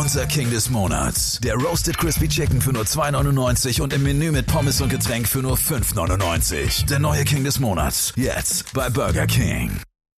Börser King des Monats. Der Roasted Crispy Chicken für nur 2,99 und im Menü mit Pommes und Getränk für nur 5,99. Der neue King des Monats. Jetzt bei Burger King.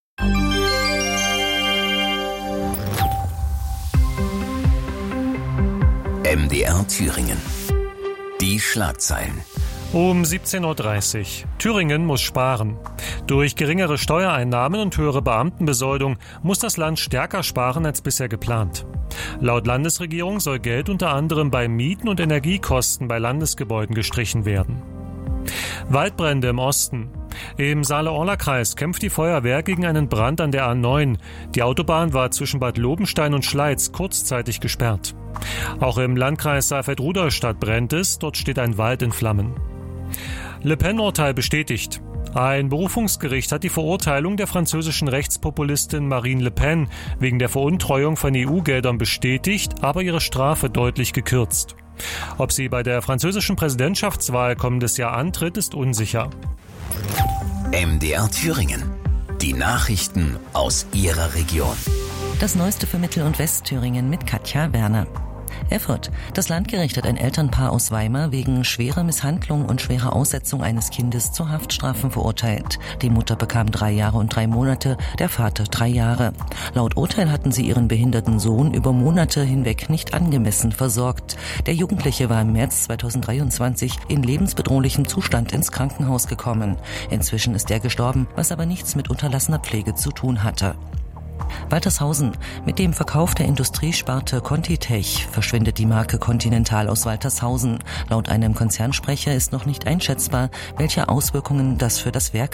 MDR Thüringen. Die Schlagzeilen. Um 17.30 Uhr. Thüringen muss sparen. Durch geringere Steuereinnahmen und höhere Beamtenbesoldung muss das Land stärker sparen als bisher geplant. Laut Landesregierung soll Geld unter anderem bei Mieten und Energiekosten bei Landesgebäuden gestrichen werden. Waldbrände im Osten. Im Saale-Orla-Kreis kämpft die Feuerwehr gegen einen Brand an der A9. Die Autobahn war zwischen Bad Lobenstein und Schleiz kurzzeitig gesperrt. Auch im Landkreis Saalfeld-Rudolstadt brennt es, dort steht ein Wald in Flammen. Le Pen-Urteil bestätigt. Ein Berufungsgericht hat die Verurteilung der französischen Rechtspopulistin Marine Le Pen wegen der Veruntreuung von EU-Geldern bestätigt, aber ihre Strafe deutlich gekürzt. Ob sie bei der französischen Präsidentschaftswahl kommendes Jahr antritt, ist unsicher. MDR Thüringen. Die Nachrichten aus Ihrer Region. Das Neueste für Mittel- und Westthüringen mit Katja Werner. Erfurt. Das Landgericht hat ein Elternpaar aus Weimar wegen schwerer Misshandlung und schwerer Aussetzung eines Kindes zu Haftstrafen verurteilt. Die Mutter bekam 3 Jahre und 3 Monate, der Vater 3 Jahre. Laut Urteil hatten sie ihren behinderten Sohn über Monate hinweg nicht angemessen versorgt. Der Jugendliche war im März 2023 in lebensbedrohlichem Zustand ins Krankenhaus gekommen. Inzwischen ist er gestorben, was aber nichts mit unterlassener Pflege zu tun hatte. Waltershausen. Mit dem Verkauf der Industriesparte ContiTech verschwindet die Marke Continental aus Waltershausen. Laut einem Konzernsprecher ist noch nicht einschätzbar, welche Auswirkungen das für das Werk